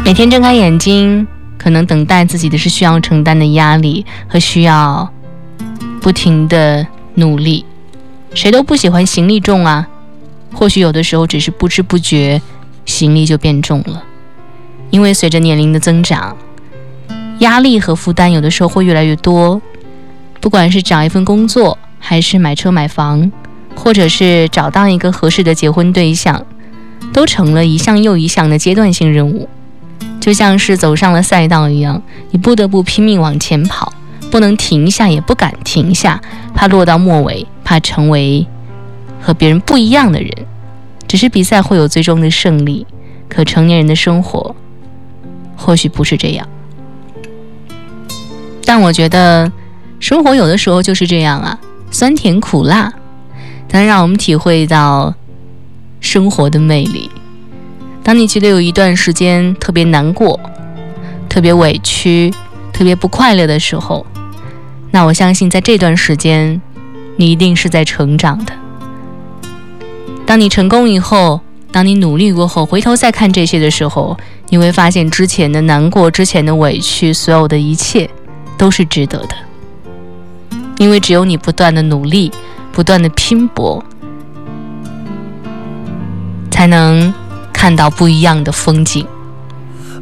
每天睁开眼睛，可能等待自己的是需要承担的压力和需要不停的努力。谁都不喜欢行李重啊，或许有的时候只是不知不觉行李就变重了。因为随着年龄的增长，压力和负担有的时候会越来越多，不管是找一份工作，还是买车买房，或者是找到一个合适的结婚对象，都成了一项又一项的阶段性任务。就像是走上了赛道一样，你不得不拼命往前跑，不能停下，也不敢停下，怕落到末尾，怕成为和别人不一样的人。只是比赛会有最终的胜利，可成年人的生活或许不是这样。但我觉得生活有的时候就是这样啊，酸甜苦辣，才能让我们体会到生活的魅力。当你觉得有一段时间特别难过，特别委屈，特别不快乐的时候，那我相信在这段时间你一定是在成长的。当你成功以后，当你努力过后，回头再看这些的时候，你会发现之前的难过，之前的委屈，所有的一切都是值得的。因为只有你不断的努力，不断的拼搏，才能看到不一样的风景。